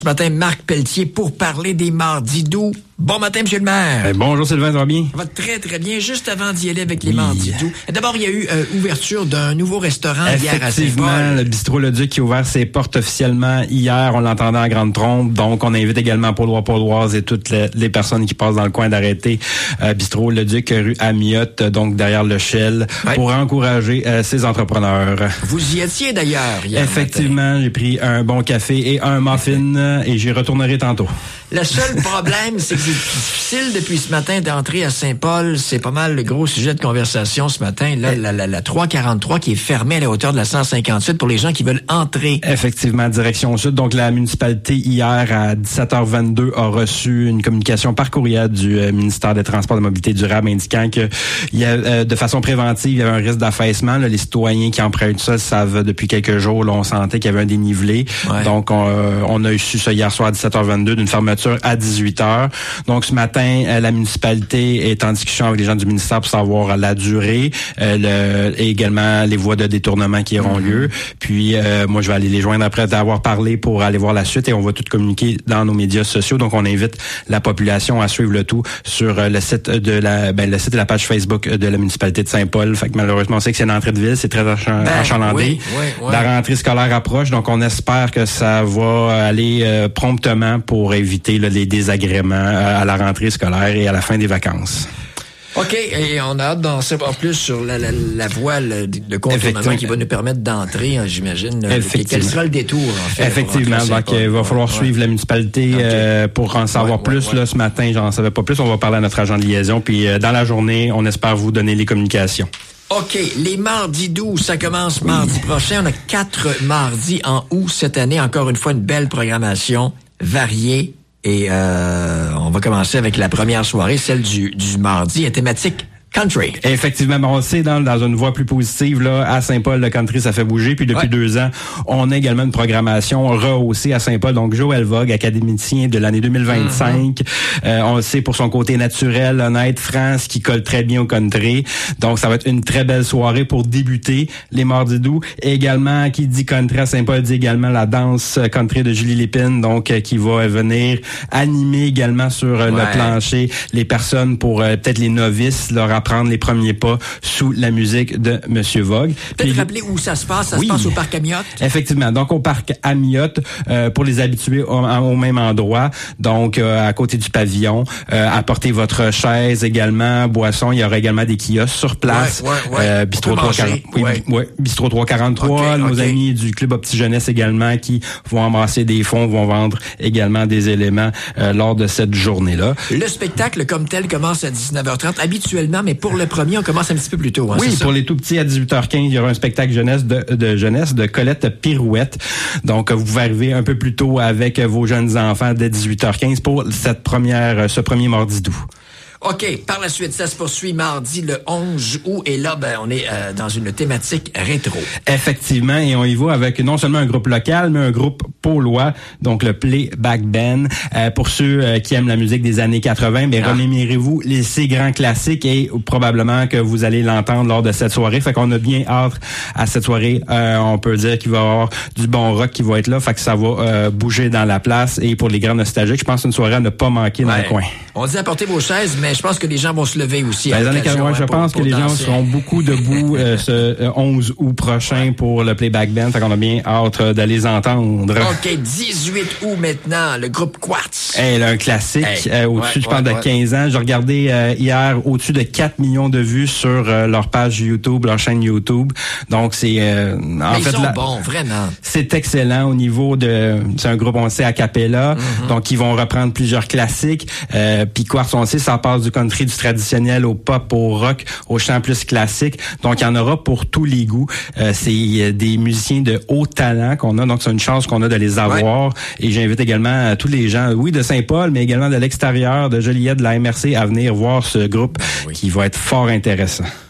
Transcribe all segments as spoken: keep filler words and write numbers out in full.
Ce matin, Marc Pelletier pour parler des Mardis doux. Bon matin, monsieur le maire. Euh, bonjour Sylvain, ça va bien? Ça va très, très bien. Juste avant d'y aller avec les oui. Mardis doux. D'abord, il y a eu euh, ouverture d'un nouveau restaurant hier à Saint-Paul. Effectivement, le Bistrot Le Duc qui a ouvert ses portes officiellement hier. On l'entendait en grande trompe. Donc, on invite également Paulois-Pauloises et toutes les, les personnes qui passent dans le coin d'arrêter euh, Bistrot Le Duc, rue Amiotte, donc derrière le Shell, ouais. pour encourager euh, ces entrepreneurs. Vous y étiez d'ailleurs hier Effectivement, matin. J'ai pris un bon café et un muffin et j'y retournerai tantôt. Le seul problème, c'est que c'est difficile depuis ce matin d'entrer à Saint-Paul. C'est pas mal le gros sujet de conversation ce matin. Là, la, la, la trois quarante-trois qui est fermée à la hauteur de la cent cinquante-huit pour les gens qui veulent entrer. Effectivement, direction sud. Donc, la municipalité, hier, à dix-sept heures vingt-deux, a reçu une communication par courriel du euh, ministère des Transports et de la Mobilité durable indiquant que il y a, euh, de façon préventive, il y avait un risque d'affaissement. Là, les citoyens qui empruntent ça savent depuis quelques jours, là, on sentait qu'il y avait un dénivelé. Ouais. Donc, on, euh, on a su ça hier soir à dix-sept heures vingt-deux d'une fermeture à dix-huit heures. Donc, ce matin, euh, la municipalité est en discussion avec les gens du ministère pour savoir la durée euh, le, et également les voies de détournement qui auront mm-hmm. lieu. Puis, euh, moi, je vais aller les joindre après d'avoir parlé pour aller voir la suite et on va tout communiquer dans nos médias sociaux. Donc, on invite la population à suivre le tout sur euh, le site de la ben, le site de la page Facebook de la municipalité de Saint-Paul. Fait que malheureusement, on sait que c'est une entrée de ville, c'est très achan- ben, achalandé. Oui, oui, oui. La rentrée scolaire approche, donc on espère que ça va aller euh, promptement pour éviter là, les désagréments euh, à la rentrée scolaire et à la fin des vacances. OK, et on a hâte d'en savoir plus sur la, la, la voie le, de contournement qui va nous permettre d'entrer, hein, j'imagine. Quel sera le détour, en fait? Effectivement, donc il va falloir ouais, suivre ouais. la municipalité okay. euh, pour en savoir ouais, plus. Ouais, là, ouais. Ce matin, j'en savais pas plus. On va parler à notre agent de liaison, puis euh, dans la journée, on espère vous donner les communications. OK, les mardis doux, ça commence mardi oui. prochain. On a quatre mardis en août cette année. Encore une fois, une belle programmation variée. Et euh, on va commencer avec la première soirée, celle du, du mardi, à thématique country. Effectivement, on le sait, dans, dans une voie plus positive, là, à Saint-Paul, le country, ça fait bouger. Puis depuis ouais. deux ans, on a également une programmation rehaussée à Saint-Paul. Donc, Joël Vogue, académicien de l'année deux mille vingt-cinq. Mm-hmm. Euh, on le sait pour son côté naturel, honnête, France, qui colle très bien au country. Donc, ça va être une très belle soirée pour débuter les mardis doux. Et également, qui dit country à Saint-Paul, dit également la danse country de Julie Lépine, donc euh, qui va venir animer également sur euh, ouais. le plancher les personnes pour euh, peut-être les novices, leur prendre les premiers pas sous la musique de Monsieur Vogue. Peut-être rappeler où ça se passe. Ça oui. se passe au Parc Amiotte? Effectivement. Donc, au Parc Amiotte, euh, pour les habitués au, au même endroit. Donc, euh, à côté du pavillon. Euh, apportez votre chaise également, boisson. Il y aura également des kiosques sur place. Ouais, ouais, ouais. Euh, Bistrot trois cent quarante, oui, ouais. ouais, Bistrot trois cent quarante-trois. Okay, nos okay. amis du Club Opti Jeunesse également qui vont amasser des fonds, vont vendre également des éléments euh, lors de cette journée-là. Le spectacle comme tel commence à dix-neuf heures trente habituellement, mais pour le premier, on commence un petit peu plus tôt. Hein, oui, c'est pour ça? les tout petits, à dix-huit heures quinze, il y aura un spectacle jeunesse de, de jeunesse de Colette Pirouette. Donc, vous pouvez arriver un peu plus tôt avec vos jeunes enfants dès dix-huit heures quinze pour cette première, ce premier mardi doux. OK. Par la suite, ça se poursuit mardi le onze août. Et là, ben, on est euh, dans une thématique rétro. Effectivement. Et on y va avec non seulement un groupe local, mais un groupe paulois. Donc, le Playback Band. Euh, pour ceux euh, qui aiment la musique des années quatre-vingts, ben, ah. remémorez-vous les, ces grands classiques et probablement que vous allez l'entendre lors de cette soirée. Fait qu'on a bien hâte à cette soirée. Euh, on peut dire qu'il va y avoir du bon rock qui va être là. Fait que ça va euh, bouger dans la place. Et pour les grands nostalgiques, je pense que c'est une soirée à ne pas manquer dans ouais. le coin. On dit apportez vos chaises, mais je pense que les gens vont se lever aussi. Ben, dans les cas, ouais, je pour, pense pour que les danser. gens seront beaucoup debout euh, ce euh, onze août prochain ouais. pour le Playback Band. Fait qu'on a bien hâte euh, de les entendre. OK, dix-huit août maintenant, le groupe Quartz. Hey, un classique. Hey, euh, au-dessus, ouais, je pense, ouais, de ouais. quinze ans. J'ai regardé euh, hier au-dessus de quatre millions de vues sur euh, leur page YouTube, leur chaîne YouTube. Donc, c'est... Euh, en Mais fait, ils sont la, bons, vraiment. C'est excellent au niveau de... C'est un groupe, on le sait, a cappella. Mm-hmm. Donc, ils vont reprendre plusieurs classiques. Euh, Puis Quartz, on le sait, ça passe du country, du traditionnel au pop, au rock, au chant plus classique. Donc, il y en aura pour tous les goûts. Euh, c'est des musiciens de haut talent qu'on a. Donc, c'est une chance qu'on a de les avoir. Ouais. Et j'invite également tous les gens, oui, de Saint-Paul, mais également de l'extérieur, de Joliette, de la M R C, à venir voir ce groupe oui. qui va être fort intéressant.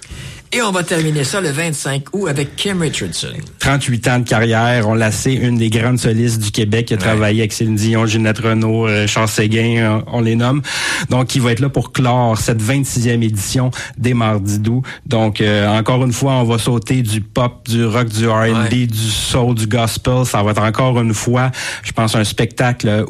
Et on va terminer ça le vingt-cinq août avec Kim Richardson. trente-huit ans de carrière, on la sait, une des grandes solistes du Québec, qui a ouais. travaillé avec Céline Dion, Ginette Renault, euh, Charles Séguin, on les nomme. Donc, il va être là pour clore cette vingt-sixième édition des Mardis doux. Donc, euh, encore une fois, on va sauter du pop, du rock, du R and B, ouais. du soul, du gospel. Ça va être encore une fois, je pense, un spectacle